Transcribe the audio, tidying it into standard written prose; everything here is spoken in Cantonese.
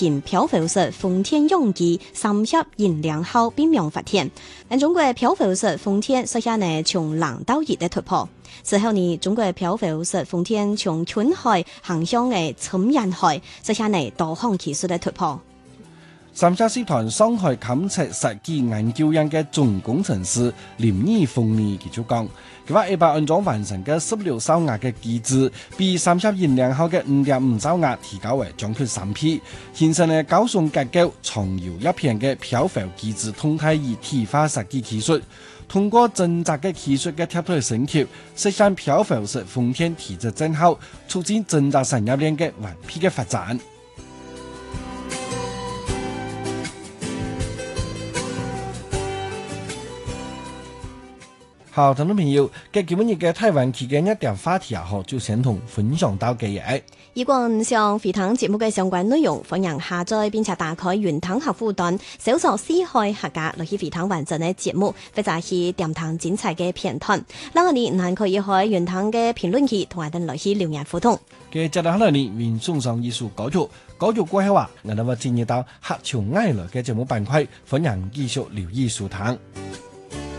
前漂浮式風天用機30燃料後變名發現，中國漂浮式風天實現呢從零到一的突破。之後呢，中國漂浮式風天從近海航向嘅深沿海實現呢多項技術的突破。 三峽集團上海勘測設計研究院嘅總工程師林義峰呢，佢就講，佢話100安裝完成嘅16兆瓦嘅機制，比三峽燃料後嘅5.5兆瓦提高為將近3倍，形成了高聳結構、長遙一片嘅漂浮機制動態一體化設計技術，通過掙扎嘅技術嘅貼台升級，實現漂浮式風天體質正好，促進掙扎產業鏈嘅完備嘅發展。好，聽眾朋友，今日嘅台灣期間一點話題就先同分享到這裡。 如果唔想回聽節目嘅相關內容，歡迎下載並且打開雲聽客戶端，搜索四海客家來去回聽完整嘅節目，或者係點聽精彩嘅片段。嗱，我哋還可以喺雲聽嘅評論區同我哋來去留言互動。 接下來呢，為送上一首歌曲，歌曲過後我哋會進入到客家愛樂嘅節目板塊，歡迎繼續留意收聽。